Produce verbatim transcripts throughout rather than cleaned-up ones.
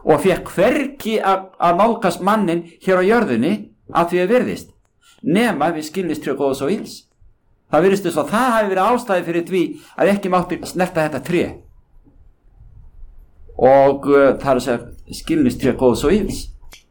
og fékk hvergi að, að nálgast mannin hér á jörðinni að því að virðist, nema við skilningstré góðs og ills. Það virðist þess að það hafi verið ástæði fyrir því að ekki mátti snerta þetta tré. Og uh, það er að segja skilningstré góðs og ills.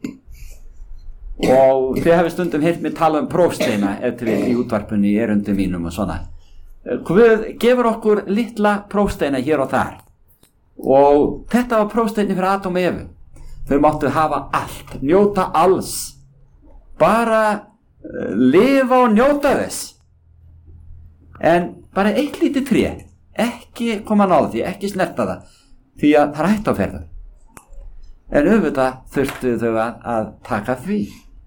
Og þið hafið stundum heyrt mig tala um prófsteina eftir við í útvarpunni í erundum mínum og svona. Guð gefur okkur litla prófsteina hér og þar. Og þetta var prófsteini fyrir Adam og Evu. Þau máttu hafa allt, njóta alls, bara uh, lifa og njóta þess. En bara eitt lítið tré, ekki koma náða því, ekki snerta það, því að það er hætt á ferðu. En auðvitað þurftu þau að, að taka því.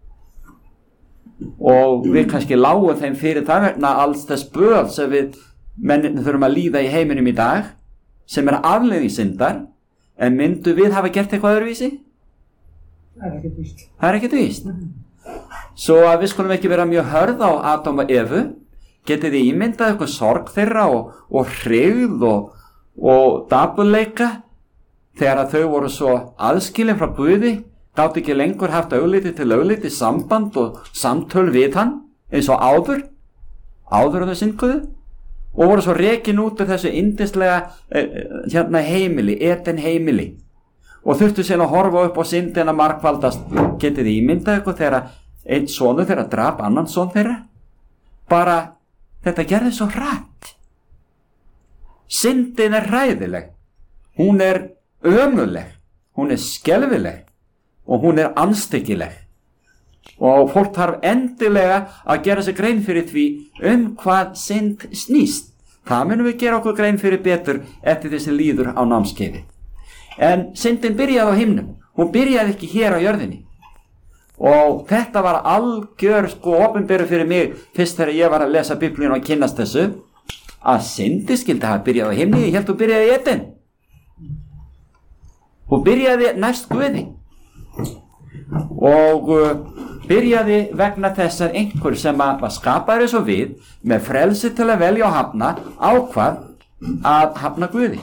Og við kannski lágum þeim fyrir það vegna alls þess böl sem við mennirnir þurfum að líða í heiminum í dag, sem er afleiðing syndar, en myndu við hafa gert eitthvað öðruvísi? Það er ekkert víst. Það er ekkert víst. Svo að við skulum ekki vera mjög hörð á Adam og Evu, getið þið ímyndað eitthvað sorg þeirra og, og hryggð og, og dapurleika þegar að þau voru svo aðskilin frá Guði, gátu ekki lengur haft augliti til augliti samband og samtöl við hann eins og áður, áður en þau syndguðu, og voru svo rekin út af þessu yndislega eh, hérna heimili, eten heimili, og þurftu síðan að horfa upp á syndina margfaldast. Getið þið ímyndað eitthvað þegar einn sonur þeirra drap annan son þeirra? Bara þetta gerði svo hratt. Syndin er hræðileg, hún er ömuleg, hún er skelfileg og hún er anstekkileg. Og fólk þarf endilega að gera sig grein fyrir því um hvað synd snýst. Það munum við gera okkur grein fyrir betur eftir þessi líður á námskeiði. En syndin byrjaði á himnum, hún byrjaði ekki hér á jörðinni. Og þetta var algjör sko opinberu fyrir mig fyrst þegar ég var að lesa Biblíuna og kynnast þessu, að syndi skildi hafa byrjað á himni. Ég held þú byrjaði í Eden. Hún byrjaði næst Guði og uh, byrjaði vegna þess að einhver sem að var skapaður eins og við með frelsi til að velja og hafna ákvað að hafna Guði.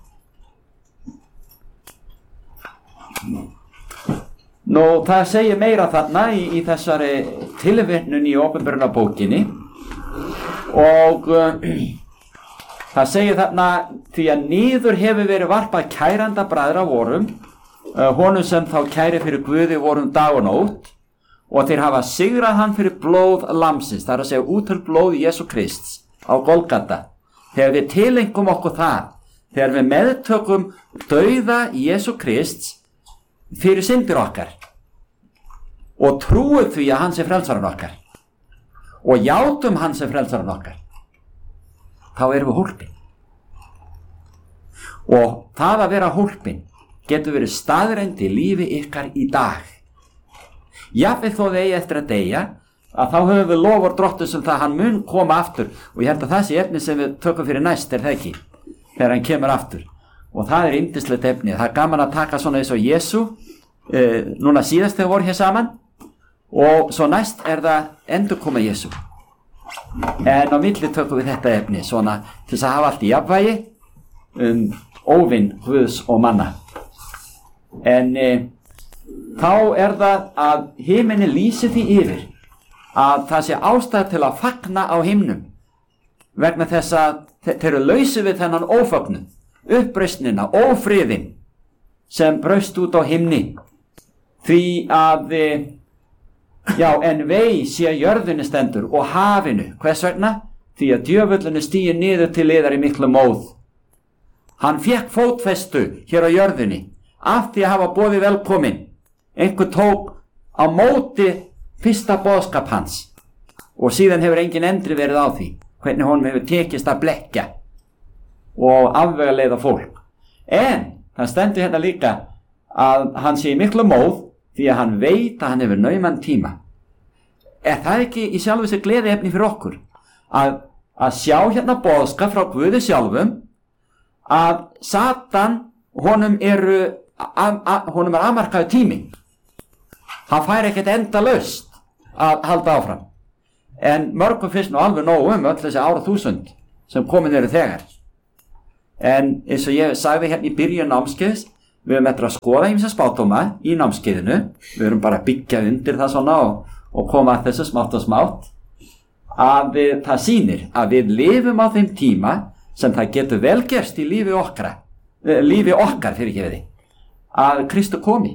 Nú, það segir meira þarna í, í þessari tilvitnun í opinberunarbókinni og uh, það segir þarna því að niður hefur verið varpað kæranda bræðra vorum, uh, honum sem þá kæri fyrir Guði vorum dag og nótt, og þeir hafa sigrað hann fyrir blóð lamsins, það er að segja útöld blóð Jesú Krists á Golgata. Þegar við tilengum okkur það, þegar við meðtökum dauða Jesú Krists fyrir syndir okkar og trúum því að hann sé frelsarinn okkar og játum hann sem frelsarinn okkar, þá erum við hólpin. Og það að vera hólpin getur verið staðreind í lífi ykkar í dag. Jafnvel þó þið eigi eftir að deyja, að þá höfum við lofur Drottins um það að hann mun koma aftur, og ég held að það sé efni sem við tökum fyrir næst, er það ekki, þegar hann kemur aftur. Og það er yndislegt efni. Það er gaman að taka svona eins og Jesú, eh, núna síðast þegar voru hér saman, og svo næst er það endurkoma Jesú. En á milli tökum við þetta efni svona til þess að hafa allt í jafnvægi um óvinn Guðs og manna. En e, þá er það að himini lýsi því yfir að það sé ástæða til að fagna á himnum vegna þess að þeir eru lausir við þennan ófögnum, uppreisnina, ófriðin sem braust út á himni, því að e, já, en vei sé jörðinni stendur og hafinu. Hvers vegna? Því að djöfullinu stíi niður til yðar í miklu móð. Hann fékk fótfestu hér á jörðinni af því að hafa boðið velkomin. Einhver tók á móti fyrsta boðskap hans og síðan hefur engin endri verið á því hvernig honum hefur tekist að blekkja og afvegaleiða fólk. En það stendur hérna líka að hann sé í miklu móð því að hann veit að hann hefur nauman tíma. Er það ekki í sjálfu sig gleði efni fyrir okkur að, að sjá hérna boðskap frá Guði sjálfum að Satan honum eru að, að, honum er afmarkaður tími. Hann fær ekkert endalaust að halda áfram. En mörgum finnst nú alveg nóg um öll þessi ára þúsund sem komin eru þegar. En eins og ég sagði hérna í byrjun námskeiðs, við erum eftir að skoða ýmsa spádóma í námskeiðinu, við erum bara að byggja undir það svona og, og koma að þessu smátt og smátt, að við, það sýnir að við lifum á þeim tíma sem það getur vel gerst í lífi okkar, lífi okkar fyrir ekki við því, að Kristur komi.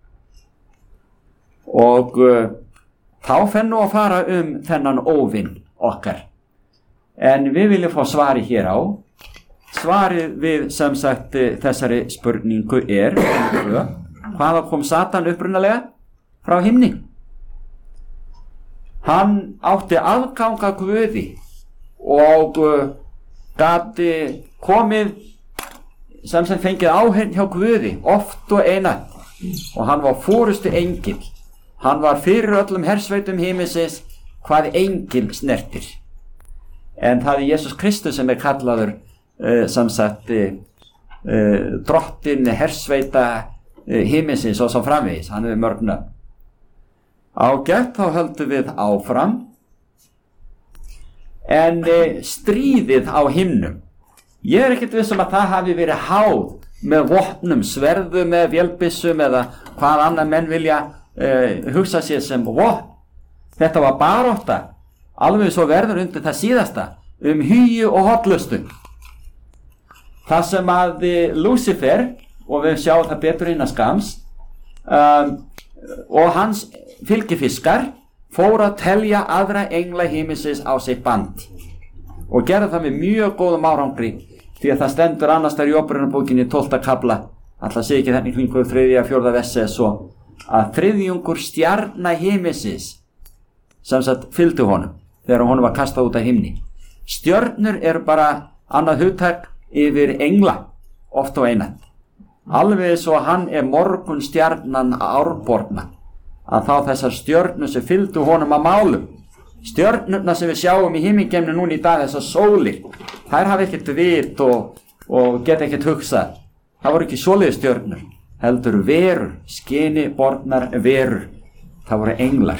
Og uh, þá fer nú að fara um þennan óvinn okkar. En við viljum fá svari hér á. Svarið við sem sagt þessari spurningu er, hvaða kom Satan upprunalega? Frá himni. Hann átti aðgang að Guði og uh, gati komið sem sem fengið áheyrn hjá Guði oft og einatt, og hann var forustu engill. Hann var fyrir öllum hersveitum himinsins hvað enginn snertir. En það er Jesus Kristus sem er kallaður uh, sem sagt uh, uh, drottinn hersveita uh, himinsins og svo framvegis. Hann er mörg nöfn. Ágætt, þá höldum við áfram. En uh, stríðið á himnum, ég er ekkert viss um að það hafi verið háð með vopnum, sverðum eða vélbyssum eða hvað annað menn vilja Uh, hugsa sér sem vopn. Þetta var barátta, alveg svo verður undir það síðasta, um hugi og hollustu. Það sem að Lúcifer, og við sjáum það betur innan skams, um, og hans fylgifiskar fóru að telja aðra engla himinsins á sitt band og gerðu það með mjög góðum árangri, því að það stendur annars þar í Óperunarbókinni tólfta kafla, alltaf sé ekki þenni kringu þriðja, fjórða versi eða svo, að þriðjungur stjarna himinsins sem sagt fylgdu honum þegar honum var kastað út af himni. Stjörnur eru bara annað hugtak yfir engla, oft og einatt. Alveg svo hann er morgun stjarnan árborna, að þá þessar stjörnur sem fylgdu honum að málum. Stjörnurna sem við sjáum í himingeimnu núna í dag, þessar sólir, þær hafa ekkert vit og, og geta ekkert hugsað. Það voru ekki svoleiðis stjörnur, heldur verur, skini bornar verur. Það voru englar.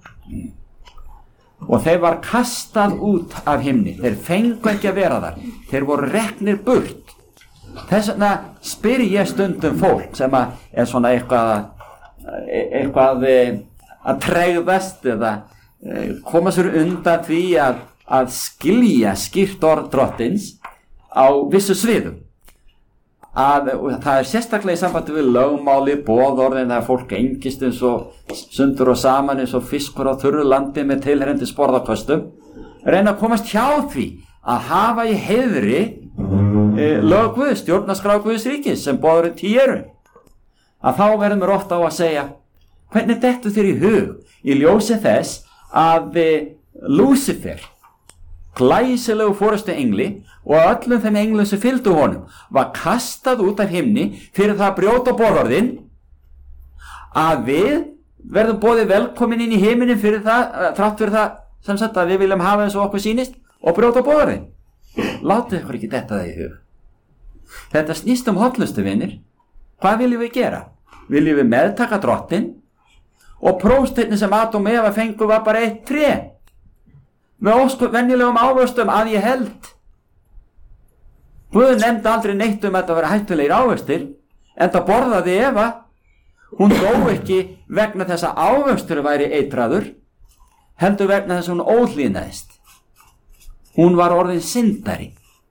Og þeir var kastað út af himni. Þeir fengu ekki að vera þar. Þeir voru reknir burt. Þess vegna spyr ég stundum fólk sem að er svona eitthvað, eitthvað að tregðast eða koma sér undan því að, að skilja skýrt orð drottins á vissu sviðum. Að, það er sérstaklega í sambandi við lögmáli, boðorðin, það er fólk engist eins og sundur og saman eins og fiskur á þurru landi með tilheyrandi sporðarköstum, reyna að komast hjá því að hafa í heiðri e, lög Guðs, stjórnarskrá Guðs ríkis sem boðorðin tí eru. Að þá verðum við oft á að segja, hvernig dettur þér í hug í ljósi þess að e, Lúcifer, glæsilegu forustu engli, og öllum þeim englum sem fylgdu honum var kastað út af himni fyrir það að brjóta boðorðin, að við verðum boðið velkomin inn í heiminin fyrir það, þrátt fyrir það sem sagt að við viljum hafa eins og okkur sýnist og brjóta boðorðin. Látið ykkur ekki detta það í hug. Þetta snýst um hollustu, vinir. Hvað viljum við gera? Viljum við meðtaka drottinn, og prófsteinni sem Adam og Eva fengu var bara eitt tré með óskup venjulegum ávöxtum að ég held. Guð nefndi aldrei neitt um að þetta vera hættulegir ávöxtir, en það borðaði Eva. Hún dó ekki vegna þess að ávöxtur væri eitraður, heldur vegna þess að hún óhlýðnaðist. Hún var orðin syndari.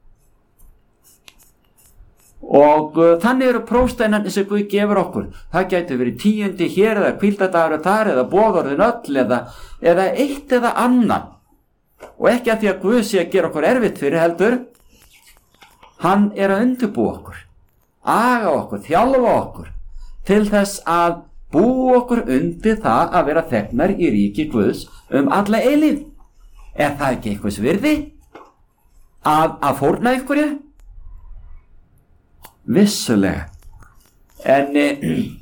Og uh, þannig eru prófsteinarnir sem Guð gefur okkur. Það gæti verið tíundi hér eða hvíldadagur þar eða boðorðin öll eða, eða eitt eða annan. Og ekki að því að Guð sé að gera okkur erfitt fyrir heldur. Hann er að undirbúa okkur, aga okkur, þjálfa okkur til þess að búa okkur undir það að vera þegnar í ríki Guðs um alla eilífð. Er það ekki einhvers virði að, að fórna einhverju? Vissulega. En e,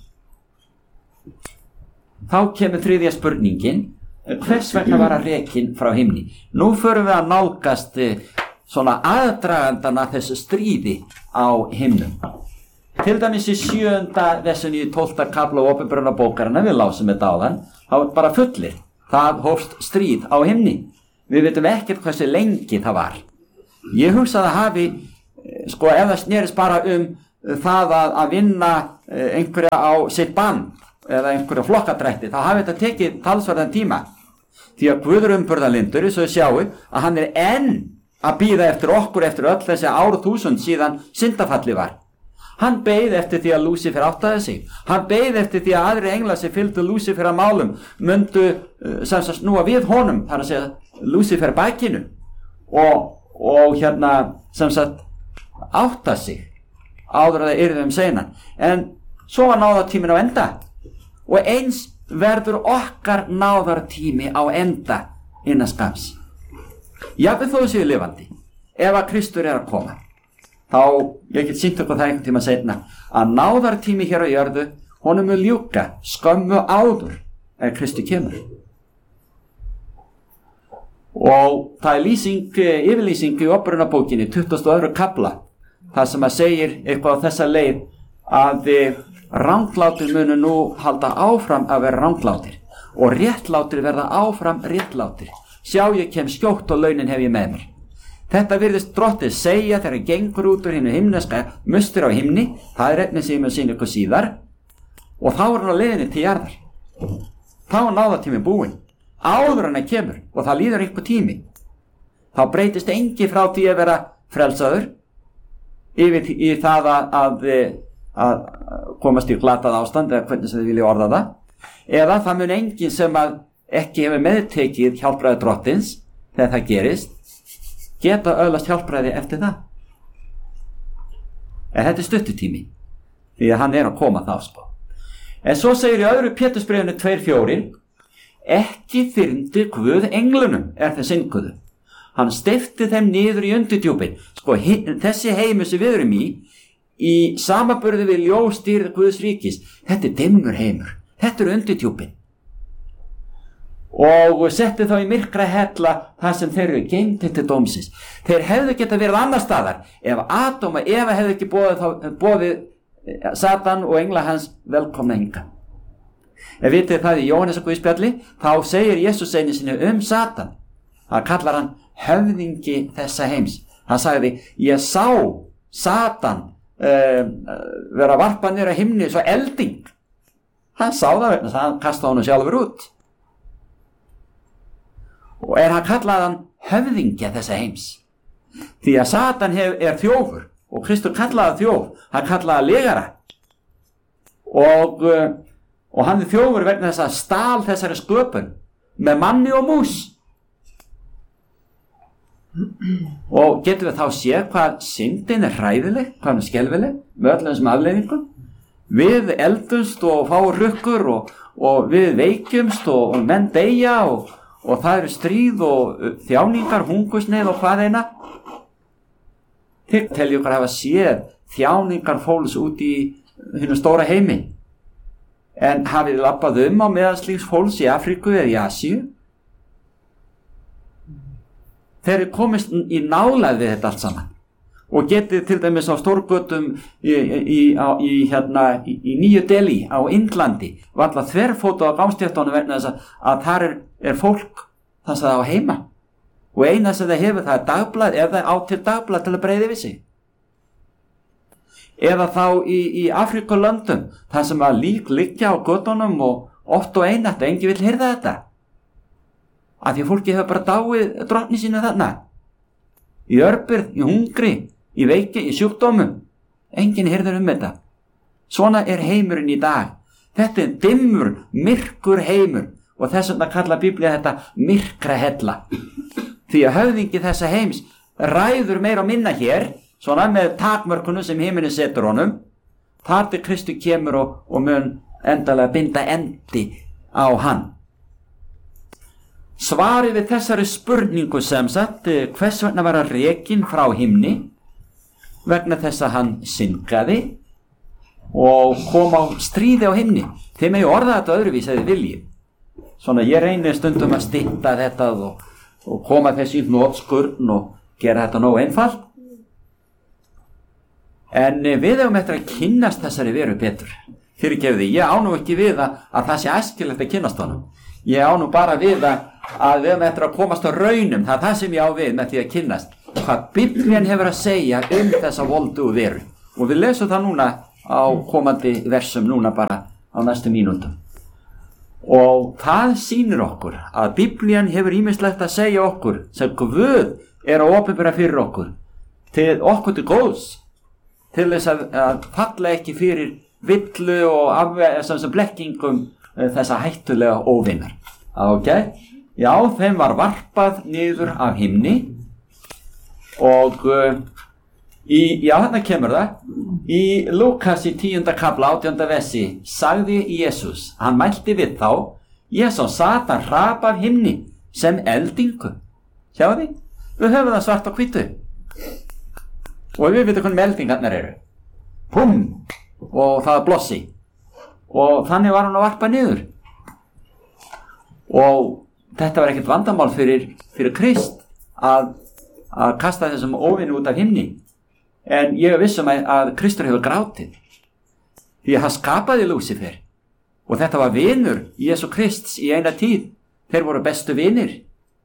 þá kemur þriðja spurningin, hvers vegna var hann rekinn frá himni? Nú förum við að nálgast e, svona aðdragandana þessu stríði á himnum. Til dæmis í sjöunda versin í tólfta kafla Opinberunarbókarinnar, við lásum þetta áðan, þá bara fullir. Það hófst stríð á himni. Við veitum ekkert hversu lengi það var. Ég hugsa að það hafi, sko ef það snerist bara um það að, að vinna einhverja á sitt band eða einhverja flokkadrætti, þá hafi þetta tekið talsverðan tíma, því að Guður umburðarlyndur, eins og þið sjáu að hann er enn að bíða eftir okkur eftir öll þessi árþúsund síðan syndafalli var. Hann beið eftir því að Lúsífer áttaði sig, hann beið eftir því að aðri englar sem fylgdu Lúsífer að málum myndu sem sagt snúa við honum, þar að segja Lúsífer bækinu og, og hérna sem sagt átta sig áður að það yrði um seinan. En svo var náðartíminn á enda og eins verður okkar náðartími á enda innan skams. Jafnvel þó séu lifandi, ef að Kristur er að koma, þá, ég get sýnt okkur það einhvern tíma seinna, að náðartími hér á jörðu, honum mun ljúka skömmu áður ef Kristur kemur. Og það er lýsing, yfirlýsing í Opinberunarbókinni, tuttugasta og öðrum kafla, það sem að segir eitthvað á þessa leið að ranglátir munu nú halda áfram að vera ranglátir og réttlátir verða áfram réttlátir. Sjá, ég kem skjótt og launin hef ég með mér. Þetta virðist drottið segja þegar hann gengur út úr hinu himneska mustur á himni, það er efnið sem ég mun sýna ykkur síðar, og þá er hann á leiðinni til jarðar. Þá er náðartíminn búinn, áður hann kemur, og það líður einhver tími. Þá breytist engi frá því að vera frelsaður yfir í það að, að, að komast í glatað ástand, eða hvernig sem þið vilja orða það, eða það mun engin sem að ekki hefur meðtekið hjálpræði drottins þegar það gerist, geta öðlast hjálpræði eftir það. En þetta er stuttutími, því að hann er að koma þá spá. En svo segir í öðru Pétursbréfinu tvö fjögur, ekki þyrmdi Guð englunum er þeir synguðu. Hann steypti þeim niður í undirdjúpin. Sko, þessi heimur sem við erum í, í samanburði við ljósdýrð Guðs ríkis, þetta er dimmur heimur, þetta er undirdjúpin. Og setti þá í myrkra hella það sem þeir eru geymdir til dómsins. Þeir hefðu geta verið annar staðar ef Adam og Eva hefðu ekki boðið, boðið Satan og engla hans velkomna hingað. Ef vitið það í Jóhannesarguðspjalli, þá segir Jesús einu sinni um Satan, það kallar hann höfðingi þessa heims. Hann sagði, ég sá Satan uh, vera varpað niður á himni svo elding. Hann sá það vegna, hann kastaði honum sjálfur út. Og er hann kallaði hann höfðingja þessa heims, því að Satan hef, er þjófur og Kristur kallaði þjóf, hann kallaði legara og, og hann er þjófur vegna þess að stál þessari sköpun með manni og mús. Og getum við þá séð hvað syndin er hræðileg, hvað hann er skelfileg með öllum þessum afleiðingum. Við eldumst og fáum rukkur og, og við veikjumst og, og menn deyja og og það eru stríð og þjáningar, hungursneyð og hvað eina. Þið telji ykkur hafa séð þjáningar fólks út í hinu stóra heimi. En hafið þið labbað um á meðalslíks fólks í Afríku eða í Asíu? Þeir eru komist í nálægð við þetta allt saman. Og getið til dæmis á stórgötum í, í, á, í, hérna, í, í Nýju Delhi á Indlandi varla þverfótu á gangstéttunum vegna þess að, að þar er, er fólk þar sem það á heima og eina sem það hefur það er dagblað eða á til dagblað til að breiði við sig. Eða þá í, í Afríkulöndum þar sem að lík liggja á götunum og oft og einat og engi vill hyrða þetta af því fólki hefur bara dáið drottni sínu þarna í örbirð, í hungri, í veiki, í sjúkdómum. Enginn hirðir um þetta. Svona er heimurinn í dag. Þetta er dimmur, myrkur heimur og þess vegna kalla Biblía þetta myrkra hella. Því að höfðingi þessa heims ræður meira og minna hér, svona með takmörkunum sem heimurinn setur honum, þar til Kristur kemur og, og mun endalega binda endi á hann. Svarið við þessari spurningu sem sagt, hvers vegna var hann rekinn frá himni, vegna þess að hann syngaði og kom á stríði á himni. Þeim megi orða þetta öðruvís eða viljið. Svona ég reynir stundum að stytta þetta og, og koma þessi í hnotskurn og gera þetta nógu einfalt. En við hefum eftir að kynnast þessari veru betur. Fyrirgefðu því, ég á nú ekki við að, að það sé æskilegt að kynnast honum. Ég á nú bara við að, að við hefum eftir að komast á raunum, það er það sem ég á við með því að kynnast. Hvað Biblían hefur að segja um þessa voldu veru. og við lesum það núna á komandi versum núna bara á næstu mínútum. Og það sýnir okkur að Biblían hefur ýmislegt að segja okkur sem Guð er að opinbera fyrir okkur, til okkur til góðs, til þess að, að falla ekki fyrir villu og af blekkingum þessa hættulega óvinnar. Ok, já, þeim var varpað niður af himni og uh, í, já, þarna kemur það, í Lúkas í tíunda kafla átjánda versi sagði Jesús, hann mælti við þá, ég sá Satan hrapa af himni sem eldingu. Sjáðu því, við höfum það svart á hvítu og við veitum hvernig eldingarnar eru. Pum, og það er blossi og þannig var hann að varpa niður. Og þetta var ekkert vandamál fyrir, fyrir Krist að, að kasta þessum óvinni út af himni. En ég er vissum að, að Kristur hefur grátið því að hann skapaði Lúsifer og þetta var vinur Jesú Krists í eina tíð. Þeir voru bestu vinir.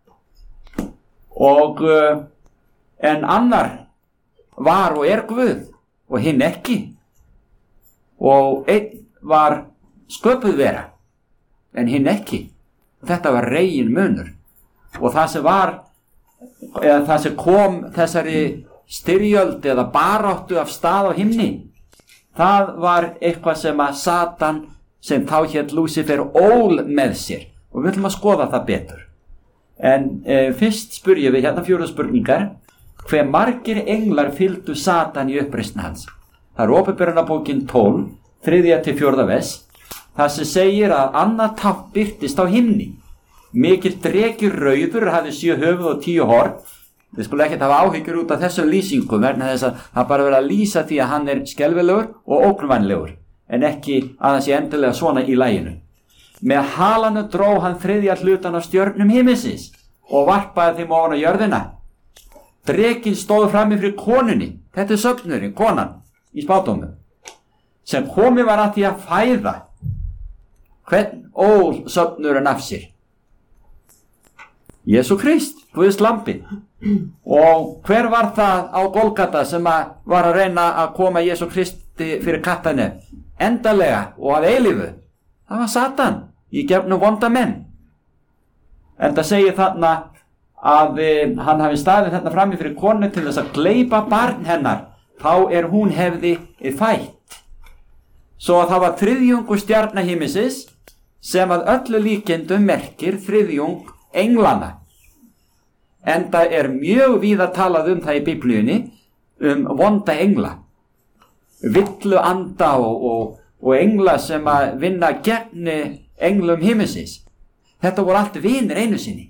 Og uh, en annar var og er Guð og hinn ekki. Og einn var sköpuð vera en hinn ekki. Þetta var regin munur. Og það sem var, eða það sem kom þessari styrjöld eða baráttu af stað á himni, það var eitthvað sem að Satan, sem þá hét Lúsifer, ól með sér. Og við ætlum að skoða það betur. En e, fyrst spurjum við hérna fjórar spurningar. Hve margir englar fylgdu Satan í uppreisn hans? Það er Åpenbarunarbókin tólf, þriðja til fjórða vers. Það sem segir að annað tákn birtist á himni. Mikill dreki rauður hafði sjö höfuð og tíu horn. Við skulum ekkert hafa áhyggjur út af þessum lýsingum vegna þess að það bara verið að lýsa því að hann er skelfilegur og ógnvænlegur, en ekki að hann sé endilega svona í laginu. Með halanu dró hann þriðja hlutan af stjörnum himinsins og varpaði þeim ofan á jörðina. Drekinn stóð frammi fyrir konunni, þetta er söfnurinn, konan í spádómum, sem komið var að því að fæða. Hvern ól söfnurinn af sér? Jesú Krist, Guðs lambi. Og hver var það á Golgata sem að var að reyna að koma Jesú Kristi fyrir kattanu endalega og að eilífu? Það var Satan í gefnum vonda menn. En það segir þarna að e, hann hafi staðið þarna frammi fyrir konu til þess að gleypa barn hennar, þá er hún hefði fætt. Svo að það var þriðjungur stjarna himinsins sem að öllu líkindum merkir þriðjung englana. Enda er mjög víða talað um það í Biblíunni, um vonda engla, villu anda og, og, og engla sem að vinna gegn englum himinsins. Þetta voru allt vinir einu sinni.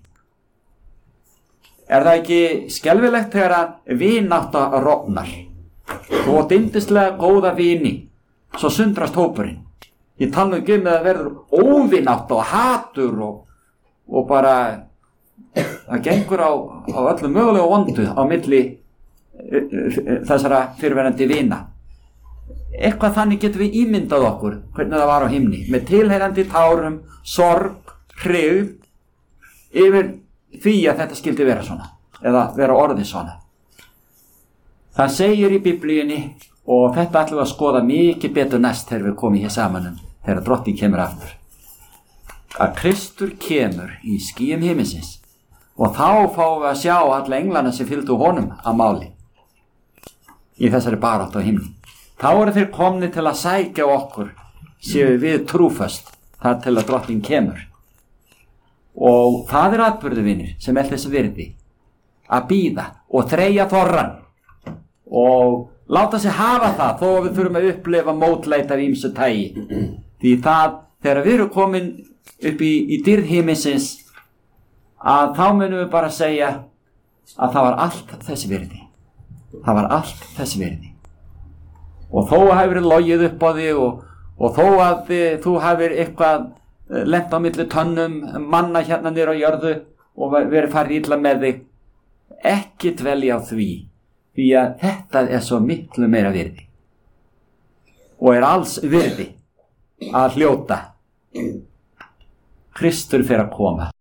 Er það ekki skelfilegt þegar að vinátta rofnar? Þú átt yndislega góða vini, svo sundrast hópurinn. Ég tala ekki um að það verður óvinátta og hatur og, og bara það gengur á, á öllu mögulega vondu á milli þessara fyrirverandi vina. Eitthvað þannig getum við ímyndað okkur hvernig það var á himni, með tilheyrandi tárum, sorg, hryggð yfir því að þetta skildi vera svona eða vera orðið svona. Það segir í Biblíunni, og þetta ætlum við að skoða mikið betur næst þegar við komum hér saman um þegar drottning kemur aftur, að Kristur kemur í skýjum himinsins og þá fáum við að sjá alla englana sem fylgdu honum að máli í þessari baráttu á himni. Þá eru þeir komni til að sækja okkur, séu við trúföst þar til að drottning kemur. Og það er atburðuvinir sem er þess virði að bíða og þreyja þorran og láta sig hafa það þó að við þurfum að upplifa mótleit af ýmsu tægi. Því það, þegar við erum komin upp í, í dýrð himinsins, að þá munum við bara segja að það var allt þess virði. Það var allt þess virði. Og þó að hafi verið logið upp á því og, og þó að þið, þú hafir eitthvað lent á milli tönnum manna hérna niður á jörðu og verið farið illa með þig, ekki dvelja á því, því að þetta er svo miklu meira virði og er alls virði að hljóta. Kristur fer að koma.